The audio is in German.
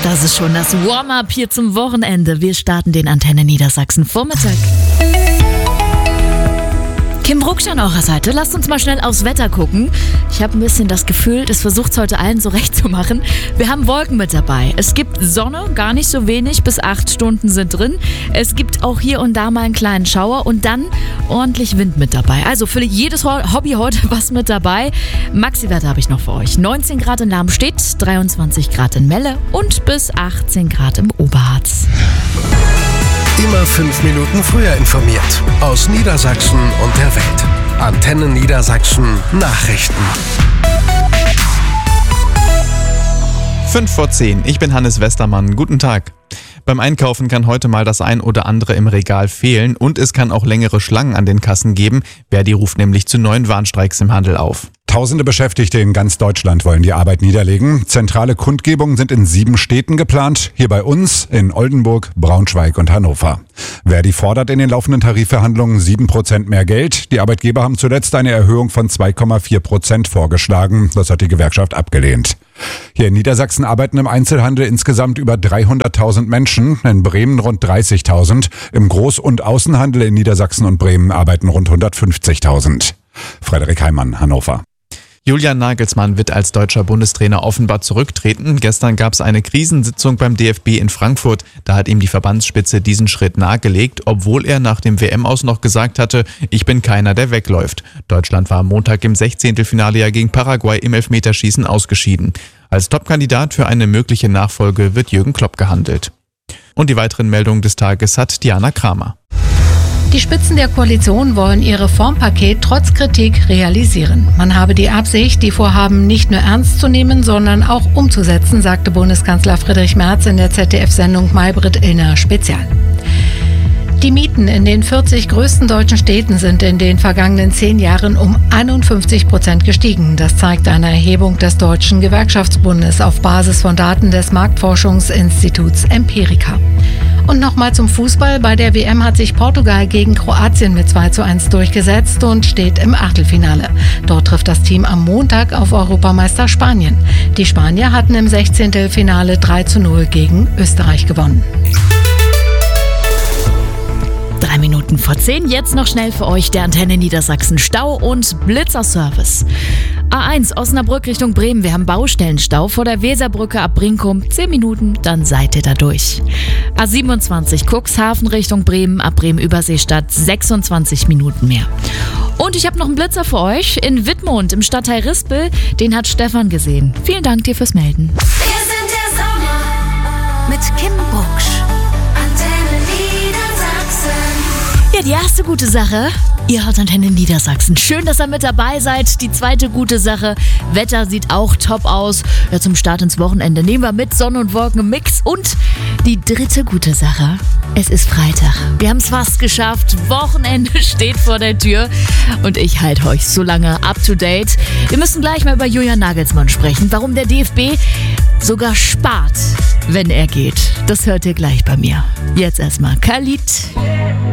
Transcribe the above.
Das ist schon das Warm-up hier zum Wochenende. Wir starten den Antenne Niedersachsen Vormittag. Kim Brucksch an eurer Seite. Lasst uns mal schnell aufs Wetter gucken. Ich habe ein bisschen das Gefühl, das versucht es heute allen so recht zu machen. Wir haben Wolken mit dabei. Es gibt Sonne, gar nicht so wenig, bis 8 Stunden sind drin. Es gibt auch hier und da mal einen kleinen Schauer und dann ordentlich Wind mit dabei. Also für jedes Hobby heute was mit dabei. Maxi-Werte habe ich noch für euch. 19 Grad in Lamstedt, 23 Grad in Melle und bis 18 Grad im Oberharz. Immer 5 Minuten früher informiert. Aus Niedersachsen und der Welt. Antenne Niedersachsen Nachrichten. 5:10. Ich bin Hannes Westermann. Guten Tag. Beim Einkaufen kann heute mal das ein oder andere im Regal fehlen und es kann auch längere Schlangen an den Kassen geben. Verdi ruft nämlich zu neuen Warnstreiks im Handel auf. Tausende Beschäftigte in ganz Deutschland wollen die Arbeit niederlegen. Zentrale Kundgebungen sind in 7 Städten geplant. Hier bei uns in Oldenburg, Braunschweig und Hannover. Verdi fordert in den laufenden Tarifverhandlungen 7% mehr Geld. Die Arbeitgeber haben zuletzt eine Erhöhung von 2,4% vorgeschlagen. Das hat die Gewerkschaft abgelehnt. Hier in Niedersachsen arbeiten im Einzelhandel insgesamt über 300.000 Menschen, in Bremen rund 30.000. Im Groß- und Außenhandel in Niedersachsen und Bremen arbeiten rund 150.000. Frederik Heimann, Hannover. Julian Nagelsmann wird als deutscher Bundestrainer offenbar zurücktreten. Gestern gab es eine Krisensitzung beim DFB in Frankfurt. Da hat ihm die Verbandsspitze diesen Schritt nahegelegt, obwohl er nach dem WM-Aus noch gesagt hatte, ich bin keiner, der wegläuft. Deutschland war am Montag im 16. Finale ja gegen Paraguay im Elfmeterschießen ausgeschieden. Als Topkandidat für eine mögliche Nachfolge wird Jürgen Klopp gehandelt. Und die weiteren Meldungen des Tages hat Diana Kramer. Die Spitzen der Koalition wollen ihr Reformpaket trotz Kritik realisieren. Man habe die Absicht, die Vorhaben nicht nur ernst zu nehmen, sondern auch umzusetzen, sagte Bundeskanzler Friedrich Merz in der ZDF-Sendung Maybrit Illner Spezial. Die Mieten in den 40 größten deutschen Städten sind in den vergangenen 10 Jahren um 51% gestiegen. Das zeigt eine Erhebung des Deutschen Gewerkschaftsbundes auf Basis von Daten des Marktforschungsinstituts Empirica. Und nochmal zum Fußball. Bei der WM hat sich Portugal gegen Kroatien mit 2:1 durchgesetzt und steht im Achtelfinale. Dort trifft das Team am Montag auf Europameister Spanien. Die Spanier hatten im 16. Finale 3:0 gegen Österreich gewonnen. 3 Minuten vor 10, jetzt noch schnell für euch der Antenne Niedersachsen Stau- und Blitzerservice. A1 Osnabrück Richtung Bremen, wir haben Baustellenstau vor der Weserbrücke ab Brinkum, 10 Minuten, dann seid ihr da durch. A27 Cuxhaven Richtung Bremen, ab Bremen-Überseestadt, 26 Minuten mehr. Und ich habe noch einen Blitzer für euch in Wittmund im Stadtteil Rispel, den hat Stefan gesehen. Vielen Dank dir fürs Melden. Wir sind der Sommer mit Kim Brucksch. Ja, die erste gute Sache, ihr hört Antenne Niedersachsen. Schön, dass ihr mit dabei seid. Die zweite gute Sache, Wetter sieht auch top aus. Ja, zum Start ins Wochenende nehmen wir mit Sonne und Wolken im Mix. Und die dritte gute Sache, es ist Freitag. Wir haben es fast geschafft. Wochenende steht vor der Tür. Und ich halte euch so lange up to date. Wir müssen gleich mal über Julian Nagelsmann sprechen. Warum der DFB sogar spart, wenn er geht. Das hört ihr gleich bei mir. Jetzt erstmal Khalid.